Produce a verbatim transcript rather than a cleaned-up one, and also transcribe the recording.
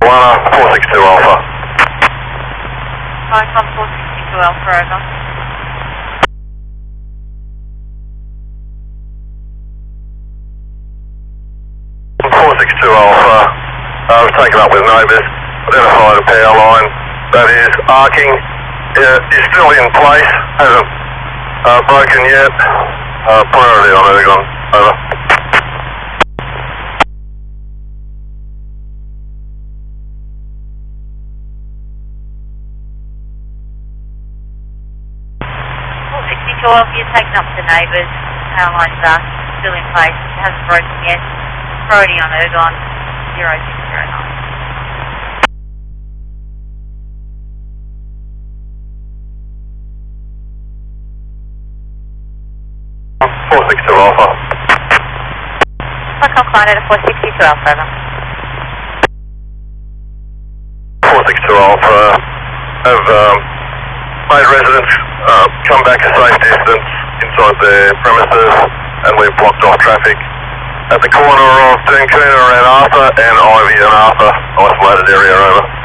one, four six two Alpha. Icon four sixty-two Alpha, over. four six two Alpha, uh, was taken up with neighbours, identified a power line that is arcing, uh, is still in place, hasn't uh, broken yet, uh, priority on Ergon, over. four sixty-two Alpha, you're taken up to neighbours, power line's arcing, still in place, it hasn't broken yet. Priority on Ergon, zero six zero nine. four six two Alpha. Icon client at four sixty-two Alpha, over. four six two Alpha have um, made residents uh, come back a safe distance inside their premises, and we've blocked off traffic at the corner of Doonkuna and Arthur and Ivy and Arthur, isolated area, over.